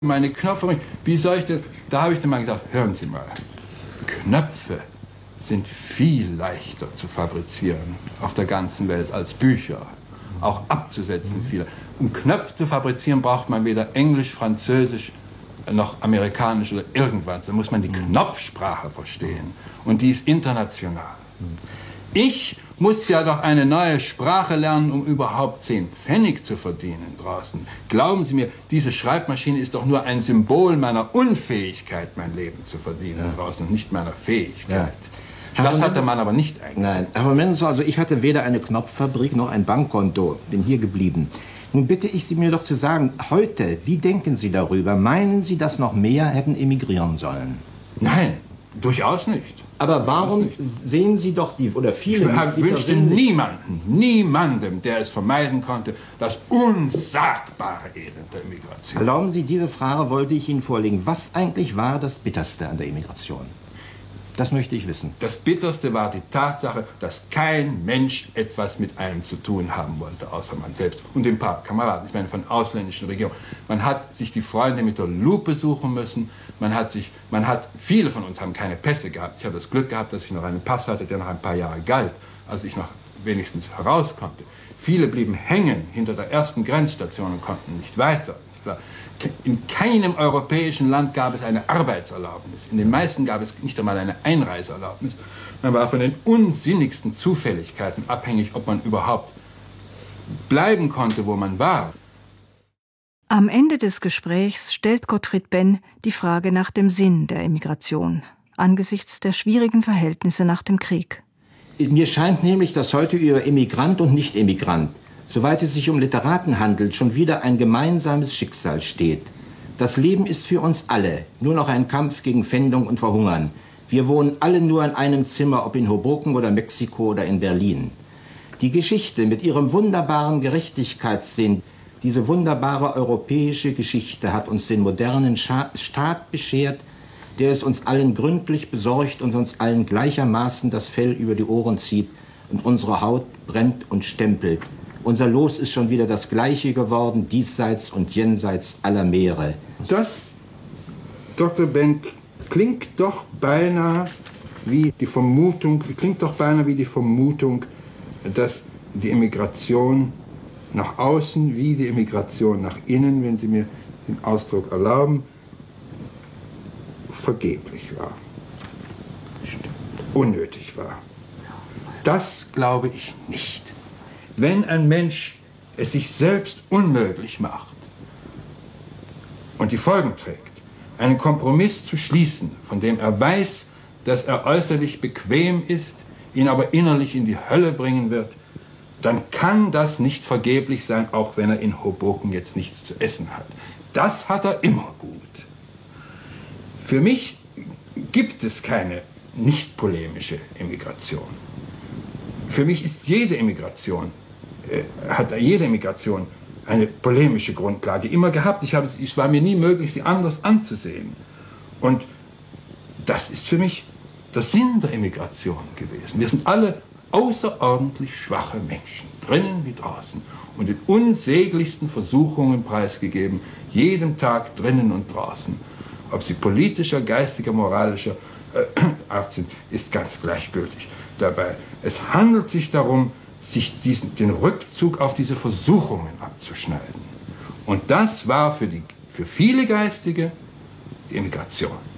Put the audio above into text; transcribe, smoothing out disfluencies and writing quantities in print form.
Meine Knöpfe, wie soll ich denn, da habe ich dann mal gesagt, hören Sie mal, Knöpfe sind viel leichter zu fabrizieren auf der ganzen Welt als Bücher, auch abzusetzen viele. Um Knöpfe zu fabrizieren, braucht man weder Englisch, Französisch, noch Amerikanisch oder irgendwas. Da muss man die Knopfsprache verstehen und die ist international. Ich muss ja doch eine neue Sprache lernen, um überhaupt 10 Pfennig zu verdienen draußen. Glauben Sie mir, diese Schreibmaschine ist doch nur ein Symbol meiner Unfähigkeit, mein Leben zu verdienen draußen, und nicht meiner Fähigkeit. Ja. Das hatte man aber nicht eigentlich. Nein, aber Moment, also ich hatte weder eine Knopffabrik noch ein Bankkonto, bin hier geblieben. Nun bitte ich Sie mir doch zu sagen, heute, wie denken Sie darüber? Meinen Sie, dass noch mehr hätten emigrieren sollen? Nein, durchaus nicht. Aber warum sehen Sie doch die, oder viele... Ich wünschte niemandem, der es vermeiden konnte, das unsagbare Elend der Immigration. Erlauben Sie, diese Frage wollte ich Ihnen vorlegen. Was eigentlich war das Bitterste an der Immigration? Das möchte ich wissen. Das Bitterste war die Tatsache, dass kein Mensch etwas mit einem zu tun haben wollte, außer man selbst und ein paar Kameraden, ich meine von ausländischen Regierungen. Man hat sich die Freunde mit der Lupe suchen müssen. Viele von uns haben keine Pässe gehabt. Ich habe das Glück gehabt, dass ich noch einen Pass hatte, der noch ein paar Jahre galt, als ich noch wenigstens heraus konnte. Viele blieben hängen hinter der ersten Grenzstation und konnten nicht weiter. In keinem europäischen Land gab es eine Arbeitserlaubnis. In den meisten gab es nicht einmal eine Einreiseerlaubnis. Man war von den unsinnigsten Zufälligkeiten abhängig, ob man überhaupt bleiben konnte, wo man war. Am Ende des Gesprächs stellt Gottfried Benn die Frage nach dem Sinn der Emigration angesichts der schwierigen Verhältnisse nach dem Krieg. Mir scheint nämlich, dass heute über Emigrant und Nicht-Emigrant, soweit es sich um Literaten handelt, schon wieder ein gemeinsames Schicksal steht. Das Leben ist für uns alle nur noch ein Kampf gegen Pfändung und Verhungern. Wir wohnen alle nur in einem Zimmer, ob in Hoboken oder Mexiko oder in Berlin. Die Geschichte mit ihrem wunderbaren Gerechtigkeitssinn, diese wunderbare europäische Geschichte hat uns den modernen Staat beschert, der es uns allen gründlich besorgt und uns allen gleichermaßen das Fell über die Ohren zieht und unsere Haut brennt und stempelt. Unser Los ist schon wieder das gleiche geworden, diesseits und jenseits aller Meere. Das, Dr. Benn, klingt doch beinahe wie die Vermutung, dass die Emigration nach außen wie die Emigration nach innen, wenn Sie mir den Ausdruck erlauben, vergeblich war, unnötig war. Das glaube ich nicht. Wenn ein Mensch es sich selbst unmöglich macht und die Folgen trägt, einen Kompromiss zu schließen, von dem er weiß, dass er äußerlich bequem ist, ihn aber innerlich in die Hölle bringen wird, dann kann das nicht vergeblich sein, auch wenn er in Hoboken jetzt nichts zu essen hat. Das hat er immer gut. Für mich gibt es keine nicht polemische Emigration. Für mich ist jede Emigration, hat jede Emigration eine polemische Grundlage immer gehabt. Es war mir nie möglich, sie anders anzusehen. Und das ist für mich der Sinn der Emigration gewesen. Wir sind alle außerordentlich schwache Menschen, drinnen wie draußen, und den unsäglichsten Versuchungen preisgegeben, jeden Tag drinnen und draußen. Ob sie politischer, geistiger, moralischer Art sind, ist ganz gleichgültig dabei. Es handelt sich darum, sich den Rückzug auf diese Versuchungen abzuschneiden. Und das war für viele Geistige die Emigration.